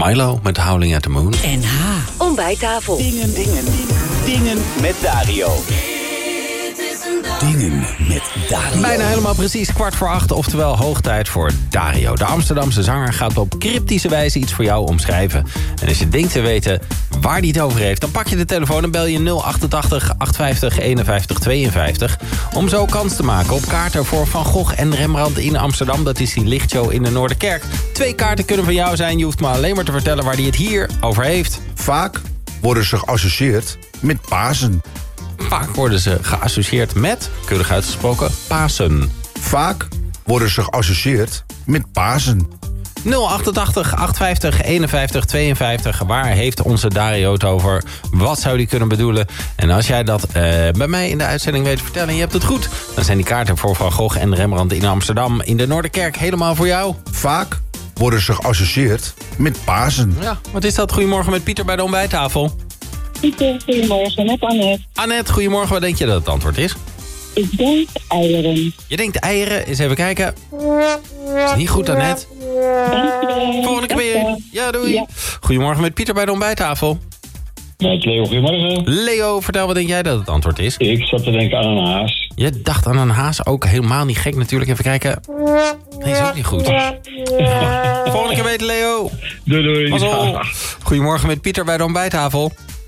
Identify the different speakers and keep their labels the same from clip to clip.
Speaker 1: Milo met Howling at the Moon.
Speaker 2: NH. Ontbijttafel.
Speaker 3: Dingen met Dario. Dingen met Dario.
Speaker 1: Bijna helemaal precies 7:15, oftewel hoog tijd voor Dario. De Amsterdamse zanger gaat op cryptische wijze iets voor jou omschrijven. En als je denkt te weten waar hij het over heeft, dan pak je de telefoon en bel je 088 850 51 52... om zo kans te maken op kaarten voor Van Gogh en Rembrandt in Amsterdam. Dat is die lichtshow in de Noorderkerk. 2 kaarten kunnen van jou zijn. Je hoeft maar alleen maar te vertellen waar hij het hier over heeft.
Speaker 4: Vaak worden ze geassocieerd met Pasen.
Speaker 1: Vaak worden ze geassocieerd met, keurig uitgesproken, Pasen.
Speaker 4: Vaak worden ze geassocieerd met Pasen.
Speaker 1: 088 850 51 52. Waar heeft onze Dario het over? Wat zou die kunnen bedoelen? En als jij dat bij mij in de uitzending weet te vertellen en je hebt het goed, dan zijn die kaarten voor Van Gogh en Rembrandt in Amsterdam in de Noorderkerk helemaal voor jou.
Speaker 4: Vaak worden ze geassocieerd met Pasen.
Speaker 1: Ja, wat is dat? Goedemorgen met Pieter bij de ontbijttafel.
Speaker 5: Pieter, goedemorgen, met Annette.
Speaker 1: Annette, goedemorgen. Wat denk je dat het antwoord is?
Speaker 5: Ik denk eieren.
Speaker 1: Je denkt eieren. Eens even kijken. Is niet goed, Annette. Volgende keer weer. Ja, doei. Ja. Goedemorgen met Pieter bij de ontbijttafel.
Speaker 6: Met Leo, goedemorgen.
Speaker 1: Leo, vertel, wat denk jij dat het antwoord is?
Speaker 6: Ik zat te denken aan een haas.
Speaker 1: Je dacht aan een haas, ook helemaal niet gek natuurlijk. Even kijken. Nee, is ook niet goed. Volgende keer weten, Leo.
Speaker 6: Doei.
Speaker 1: Mazzel. Goedemorgen met Pieter bij de ontbijttafel.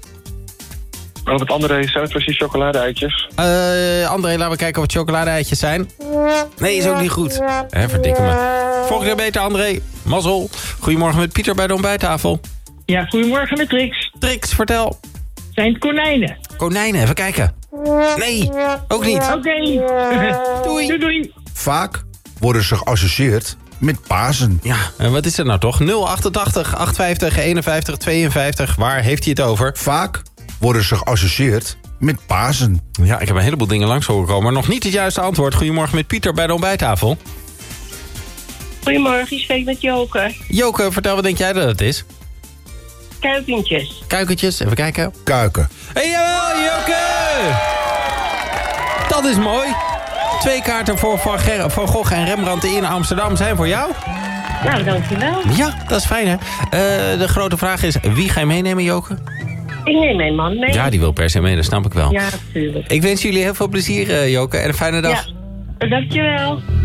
Speaker 7: Robert André, zijn het precies chocolade-eitjes?
Speaker 1: André, laten we kijken wat chocolade-eitjes zijn. Nee, is ook niet goed. Verdikke me. Volgende keer beter, André. Mazzel. Goedemorgen met Pieter bij de ontbijttafel.
Speaker 8: Ja, goedemorgen met Trix.
Speaker 1: Trix, vertel.
Speaker 8: Zijn het konijnen?
Speaker 1: Konijnen, even kijken. Nee, ook niet.
Speaker 8: Oké. Doei.
Speaker 4: Vaak worden ze geassocieerd met Pasen.
Speaker 1: Ja, en wat is het nou toch? 088 850 51 52. Waar heeft hij het over?
Speaker 4: Vaak worden ze geassocieerd met Pasen.
Speaker 1: Ja, ik heb een heleboel dingen langs horen komen, maar nog niet het juiste antwoord. Goedemorgen met Pieter bij de ontbijttafel.
Speaker 5: Goedemorgen, je spreekt met Joke.
Speaker 1: Joke, vertel, wat denk jij dat het is?
Speaker 5: Kuikentjes.
Speaker 1: Kuikentjes, even kijken.
Speaker 4: Kuiken.
Speaker 1: Hey, jawel, Joke! Dat is mooi. 2 kaarten voor Van Gogh en Rembrandt in Amsterdam zijn voor jou.
Speaker 5: Nou, dankjewel.
Speaker 1: Ja, dat is fijn, hè? De grote vraag is, wie ga je meenemen, Joke?
Speaker 5: Ik neem mijn man mee.
Speaker 1: Ja, die wil per se mee, dat snap ik wel.
Speaker 5: Ja, natuurlijk.
Speaker 1: Ik wens jullie heel veel plezier, Joke, en een fijne dag.
Speaker 5: Ja, dankjewel.